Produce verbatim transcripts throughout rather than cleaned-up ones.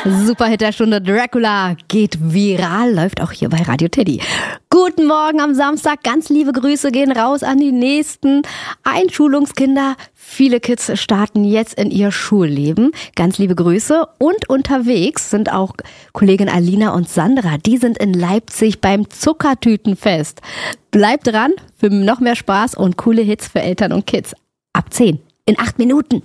Superhit der Stunde Dracula geht viral, läuft auch hier bei Radio Teddy. Guten Morgen am Samstag, ganz liebe Grüße gehen raus an die nächsten Einschulungskinder. Viele Kids starten jetzt in ihr Schulleben. Ganz liebe Grüße. Und unterwegs sind auch Kollegin Alina und Sandra. Die sind in Leipzig beim Zuckertütenfest. Bleibt dran für noch mehr Spaß und coole Hits für Eltern und Kids. Ab zehn in acht Minuten.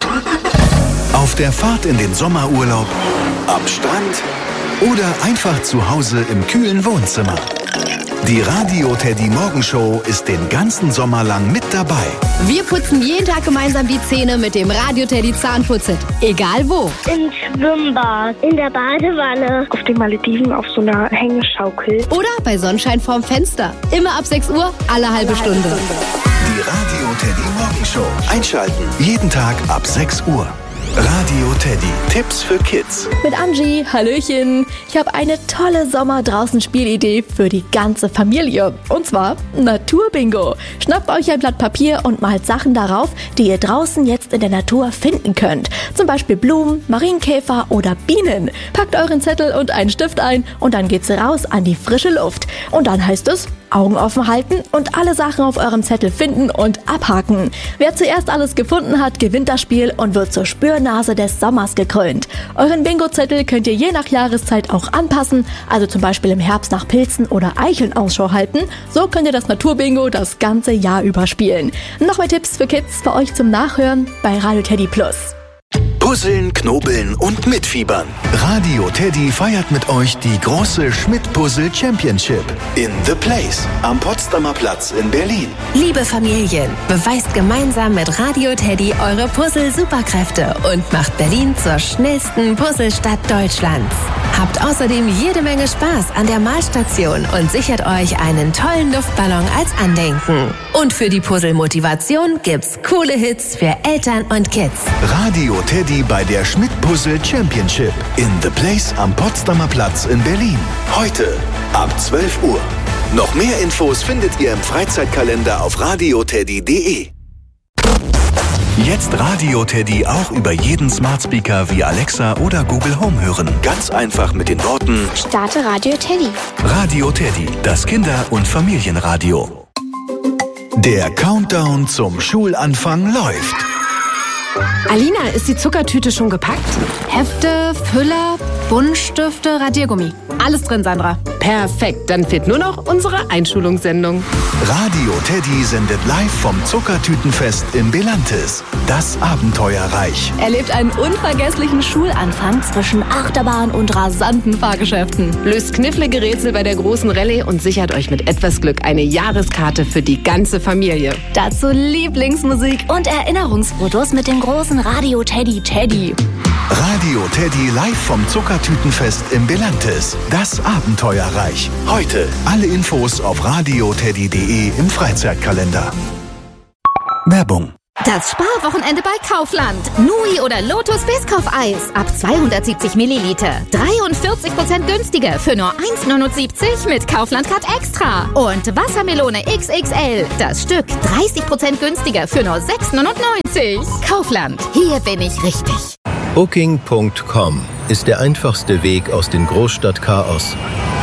Auf der Fahrt in den Sommerurlaub, am Strand oder einfach zu Hause im kühlen Wohnzimmer. Die Radio Teddy Morgenshow ist den ganzen Sommer lang mit dabei. Wir putzen jeden Tag gemeinsam die Zähne mit dem Radio Teddy Zahnputzit. Egal wo. Im Schwimmbad, in der Badewanne, auf den Malediven auf so einer Hängeschaukel. Oder bei Sonnenschein vorm Fenster. Immer ab sechs Uhr, alle halbe Stunde. Die Radio Teddy Morgenshow. Einschalten. Jeden Tag ab sechs Uhr. Radio Teddy. Tipps für Kids. Mit Angie, Hallöchen. Ich habe eine tolle Sommer-draußen-Spielidee für die ganze Familie. Und zwar Naturbingo. Schnappt euch ein Blatt Papier und malt Sachen darauf, die ihr draußen jetzt in der Natur finden könnt. Zum Beispiel Blumen, Marienkäfer oder Bienen. Packt euren Zettel und einen Stift ein und dann geht's raus an die frische Luft. Und dann heißt es, Augen offen halten und alle Sachen auf eurem Zettel finden und abhaken. Wer zuerst alles gefunden hat, gewinnt das Spiel und wird zur Spürnase des Sommers gekrönt. Euren Bingo-Zettel könnt ihr je nach Jahreszeit auch anpassen, also zum Beispiel im Herbst nach Pilzen oder Eicheln Ausschau halten. So könnt ihr das Naturbingo das ganze Jahr über spielen. Noch mehr Tipps für Kids für euch zum Nachhören bei Radio Teddy Plus. Puzzeln, knobeln und mitfiebern. Radio Teddy feiert mit euch die große Schmidt-Puzzle Championship in The Place am Potsdamer Platz in Berlin. Liebe Familien, beweist gemeinsam mit Radio Teddy eure Puzzle-Superkräfte und macht Berlin zur schnellsten Puzzlestadt Deutschlands. Habt außerdem jede Menge Spaß an der Malstation und sichert euch einen tollen Luftballon als Andenken. Und für die Puzzle-Motivation gibt's coole Hits für Eltern und Kids. Radio Teddy bei der Schmidt-Puzzle Championship in The Place am Potsdamer Platz in Berlin. Heute ab zwölf Uhr. Noch mehr Infos findet ihr im Freizeitkalender auf radioteddy punkt de. Jetzt Radio Teddy auch über jeden Smart Speaker wie Alexa oder Google Home hören. Ganz einfach mit den Worten: Starte Radio Teddy. Radio Teddy, das Kinder- und Familienradio. Der Countdown zum Schulanfang läuft. Alina, ist die Zuckertüte schon gepackt? Hefte, Füller, Buntstifte, Radiergummi. Alles drin, Sandra. Perfekt, dann fehlt nur noch unsere Einschulungssendung. Radio Teddy sendet live vom Zuckertütenfest in Belantes. Das Abenteuerreich. Erlebt einen unvergesslichen Schulanfang zwischen Achterbahn und rasanten Fahrgeschäften. Löst knifflige Rätsel bei der großen Rallye und sichert euch mit etwas Glück eine Jahreskarte für die ganze Familie. Dazu Lieblingsmusik und Erinnerungsfotos mit dem großen Radio Teddy Teddy. Radio Teddy live vom Zuckertütenfest in Belantes. Das Abenteuerreich. Heute alle Infos auf radioteddy punkt de im Freizeitkalender. Werbung. Das Sparwochenende bei Kaufland. Nui oder Lotus Biscoff-Eis ab zweihundertsiebzig Milliliter. dreiundvierzig Prozent günstiger für nur eins neunundsiebzig mit Kaufland Card Extra. Und Wassermelone X X L. Das Stück dreißig Prozent günstiger für nur sechs neunundneunzig. Kaufland. Hier bin ich richtig. Booking Punkt com ist der einfachste Weg aus dem Großstadtchaos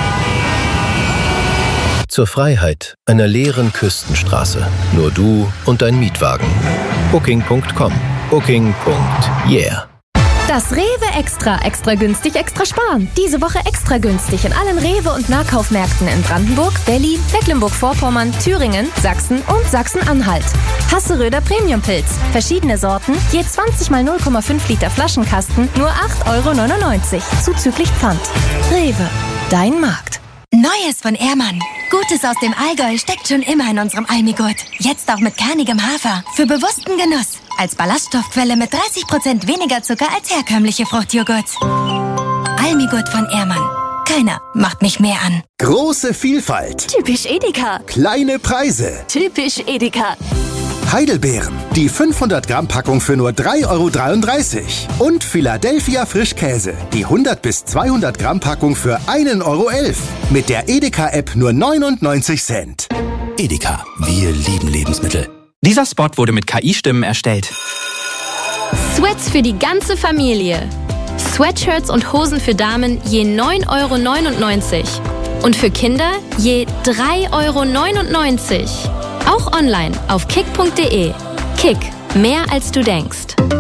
zur Freiheit einer leeren Küstenstraße. Nur du und dein Mietwagen. Booking Punkt com. Booking. Yeah. Das Rewe Extra. Extra günstig, extra sparen. Diese Woche extra günstig in allen Rewe- und Nahkaufmärkten in Brandenburg, Berlin, Mecklenburg-Vorpommern, Thüringen, Sachsen und Sachsen-Anhalt. Hasseröder Premiumpilz. Verschiedene Sorten, je zwanzig mal null Komma fünf Liter Flaschenkasten, nur acht Euro neunundneunzig. Zuzüglich Pfand. Rewe. Dein Markt. Neues von Ehrmann. Gutes aus dem Allgäu steckt schon immer in unserem Almigurt. Jetzt auch mit kernigem Hafer. Für bewussten Genuss. Als Ballaststoffquelle mit dreißig Prozent weniger Zucker als herkömmliche Fruchtjoghurts. Almigurt von Ehrmann. Keiner macht mich mehr an. Große Vielfalt. Typisch Edeka. Kleine Preise. Typisch Edeka. Heidelbeeren. Die fünfhundert Gramm Packung für nur drei Euro dreiunddreißig. Und Philadelphia Frischkäse. Die hundert bis zweihundert Gramm Packung für ein Euro elf. Mit der Edeka-App nur neunundneunzig Cent. Edeka. Wir lieben Lebensmittel. Dieser Spot wurde mit K I-Stimmen erstellt. Sweats für die ganze Familie. Sweatshirts und Hosen für Damen je neun Euro neunundneunzig und für Kinder je drei Euro neunundneunzig. Auch online auf kick punkt de. Kick, mehr als du denkst.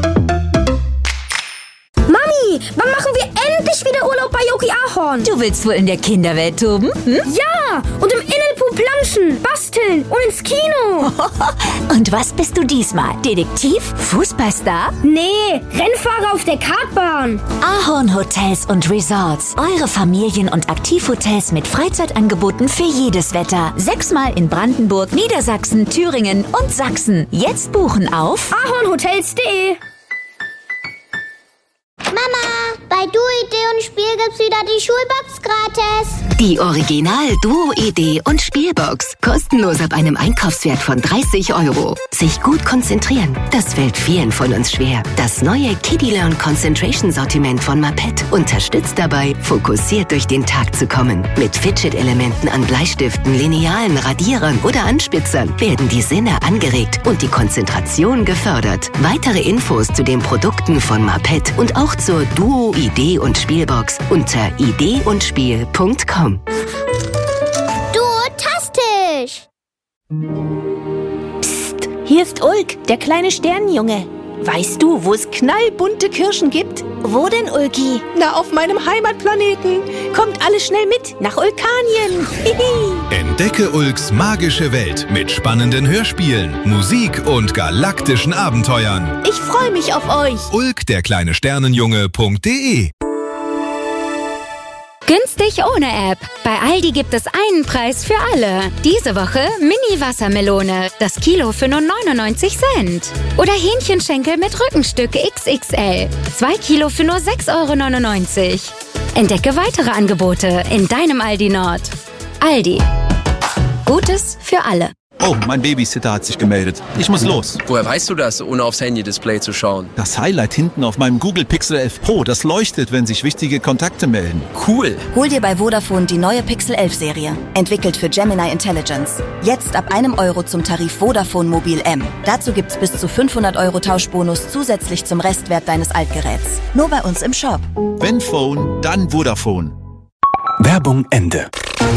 Mami, wann machen wir endlich wieder Urlaub bei Yogi Ahorn? Du willst wohl in der Kinderwelt toben? Hm? Ja, und im Innenpool planschen, basteln und ins Kino. Und was bist du diesmal? Detektiv? Fußballstar? Nee, Rennfahrer auf der Kartbahn. Ahorn Hotels und Resorts. Eure Familien- und Aktivhotels mit Freizeitangeboten für jedes Wetter. Sechsmal in Brandenburg, Niedersachsen, Thüringen und Sachsen. Jetzt buchen auf ahornhotels punkt de. Mama, bei Duo-Idee und Spiel gibt's wieder die Schulbox gratis. Die Original-Duo-Idee und Spielbox. Kostenlos ab einem Einkaufswert von dreißig Euro. Sich gut konzentrieren, das fällt vielen von uns schwer. Das neue Kiddie Learn Concentration Sortiment von Mapet unterstützt dabei, fokussiert durch den Tag zu kommen. Mit Fidget-Elementen an Bleistiften, Linealen, Radierern oder Anspitzern werden die Sinne angeregt und die Konzentration gefördert. Weitere Infos zu den Produkten von Mapet und auch zur Duo, Idee und Spielbox unter idee und spiel punkt com. Duotastisch! Psst, hier ist Ulk, der kleine Sternenjunge. Weißt du, wo es knallbunte Kirschen gibt? Wo denn, Ulki? Na, auf meinem Heimatplaneten. Kommt alle schnell mit nach Ulkanien. Entdecke Ulks magische Welt mit spannenden Hörspielen, Musik und galaktischen Abenteuern. Ich freue mich auf euch. Ulk, der kleine Sternenjunge punkt de. Günstig ohne App. Bei Aldi gibt es einen Preis für alle. Diese Woche Mini-Wassermelone. Das Kilo für nur neunundneunzig Cent. Oder Hähnchenschenkel mit Rückenstück X X L. Zwei Kilo für nur sechs Euro neunundneunzig. Entdecke weitere Angebote in deinem Aldi Nord. Aldi. Gutes für alle. Oh, mein Babysitter hat sich gemeldet. Ich muss los. Woher weißt du das, ohne aufs Handy-Display zu schauen? Das Highlight hinten auf meinem Google Pixel elf Pro, das leuchtet, wenn sich wichtige Kontakte melden. Cool. Hol dir bei Vodafone die neue Pixel elf Serie. Entwickelt für Gemini Intelligence. Jetzt ab einem Euro zum Tarif Vodafone Mobil M. Dazu gibt's bis zu fünfhundert Euro Tauschbonus zusätzlich zum Restwert deines Altgeräts. Nur bei uns im Shop. Wenn Phone, dann Vodafone. Werbung Ende.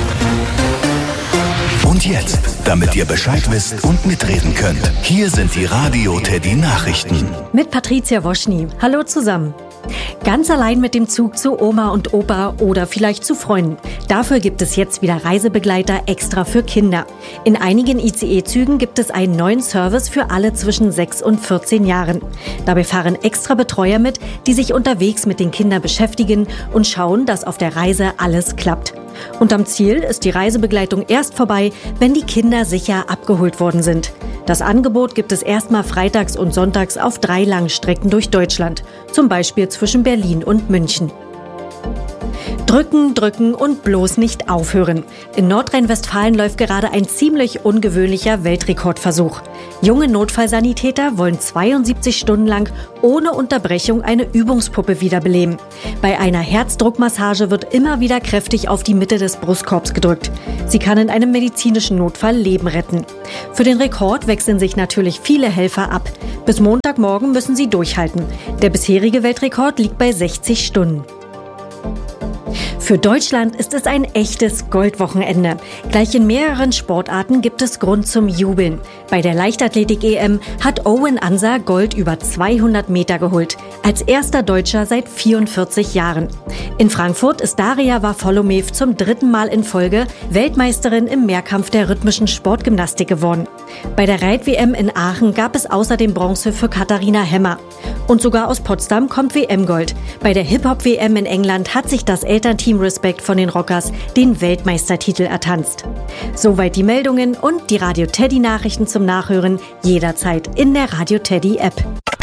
Und jetzt, damit ihr Bescheid wisst und mitreden könnt, hier sind die Radio Teddy Nachrichten. Mit Patricia Woschny. Hallo zusammen. Ganz allein mit dem Zug zu Oma und Opa oder vielleicht zu Freunden. Dafür gibt es jetzt wieder Reisebegleiter extra für Kinder. In einigen I C E-Zügen gibt es einen neuen Service für alle zwischen sechs und vierzehn Jahren. Dabei fahren extra Betreuer mit, die sich unterwegs mit den Kindern beschäftigen und schauen, dass auf der Reise alles klappt. Und am Ziel ist die Reisebegleitung erst vorbei, wenn die Kinder sicher abgeholt worden sind. Das Angebot gibt es erstmal freitags und sonntags auf drei Langstrecken durch Deutschland, zum Beispiel zwischen Berlin und München. Drücken, drücken und bloß nicht aufhören. In Nordrhein-Westfalen läuft gerade ein ziemlich ungewöhnlicher Weltrekordversuch. Junge Notfallsanitäter wollen zweiundsiebzig Stunden lang ohne Unterbrechung eine Übungspuppe wiederbeleben. Bei einer Herzdruckmassage wird immer wieder kräftig auf die Mitte des Brustkorbs gedrückt. Sie kann in einem medizinischen Notfall Leben retten. Für den Rekord wechseln sich natürlich viele Helfer ab. Bis Montagmorgen müssen sie durchhalten. Der bisherige Weltrekord liegt bei sechzig Stunden. Für Deutschland ist es ein echtes Goldwochenende. Gleich in mehreren Sportarten gibt es Grund zum Jubeln. Bei der Leichtathletik-E M hat Owen Ansa Gold über zweihundert Meter geholt. Als erster Deutscher seit vierundvierzig Jahren. In Frankfurt ist Daria Varfolomew zum dritten Mal in Folge Weltmeisterin im Mehrkampf der rhythmischen Sportgymnastik geworden. Bei der Reit-W M in Aachen gab es außerdem Bronze für Katharina Hemmer. Und sogar aus Potsdam kommt W M-Gold. Bei der Hip-Hop-W M in England hat sich das Elternteam Respect von den Rockers den Weltmeistertitel ertanzt. Soweit die Meldungen und die Radio Teddy Nachrichten zum Nachhören jederzeit in der Radio Teddy App.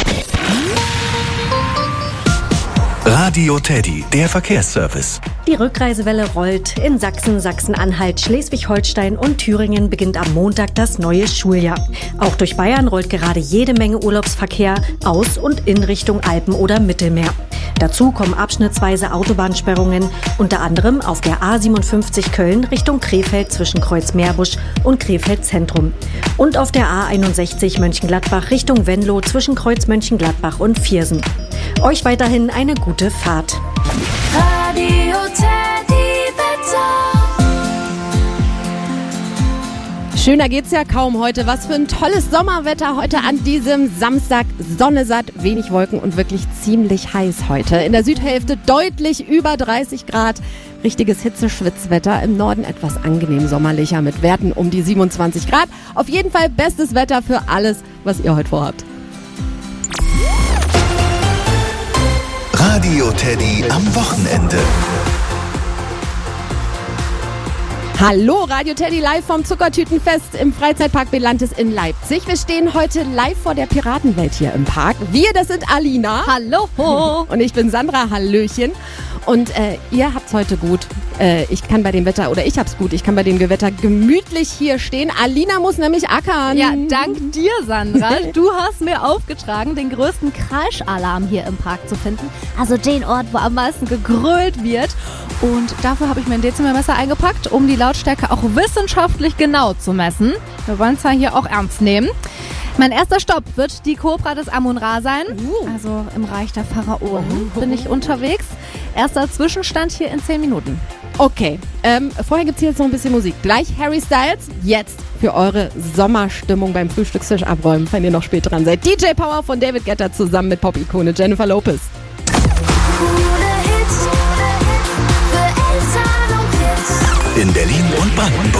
Radio Teddy, der Verkehrsservice. Die Rückreisewelle rollt. In Sachsen, Sachsen-Anhalt, Schleswig-Holstein und Thüringen beginnt am Montag das neue Schuljahr. Auch durch Bayern rollt gerade jede Menge Urlaubsverkehr aus und in Richtung Alpen oder Mittelmeer. Dazu kommen abschnittsweise Autobahnsperrungen, unter anderem auf der A siebenundfünfzig Köln Richtung Krefeld zwischen Kreuzmeerbusch und Krefeld Zentrum. Und auf der A einundsechzig Mönchengladbach Richtung Venlo zwischen Kreuz Mönchengladbach und Viersen. Euch weiterhin eine gute Fahrt. Radio Teddy Wetter. Schöner geht's ja kaum heute. Was für ein tolles Sommerwetter heute an diesem Samstag. Sonne satt, wenig Wolken und wirklich ziemlich heiß heute. In der Südhälfte deutlich über dreißig Grad. Richtiges Hitzeschwitzwetter. Im Norden etwas angenehm sommerlicher mit Werten um die siebenundzwanzig Grad. Auf jeden Fall bestes Wetter für alles, was ihr heute vorhabt. Radio Teddy am Wochenende. Hallo, Radio Teddy live vom Zuckertütenfest im Freizeitpark Belantis in Leipzig. Wir stehen heute live vor der Piratenwelt hier im Park. Wir, das sind Alina. Hallo. Und ich bin Sandra. Hallöchen. Und äh, ihr habt's heute gut. Äh, ich kann bei dem Wetter, oder ich hab's gut, ich kann bei dem Gewitter gemütlich hier stehen. Alina muss nämlich ackern. Ja, dank dir, Sandra. Du hast mir aufgetragen, den größten Kreischalarm hier im Park zu finden. Also den Ort, wo am meisten gegrölt wird. Und dafür habe ich mir ein Dezibelmesser eingepackt, um die Lautstärke auch wissenschaftlich genau zu messen. Wir wollen es ja hier auch ernst nehmen. Mein erster Stopp wird die Kobra des Amun-Ra sein. Uh. Also im Reich der Pharaonen uh. bin ich unterwegs. Erster Zwischenstand hier in zehn Minuten. Okay, ähm, vorher gibt es hier jetzt noch ein bisschen Musik. Gleich Harry Styles, jetzt für eure Sommerstimmung beim Frühstückstisch abräumen, wenn ihr noch spät dran seid. D J Power von David Guetta zusammen mit Pop-Ikone Jennifer Lopez. In Berlin und Brandenburg.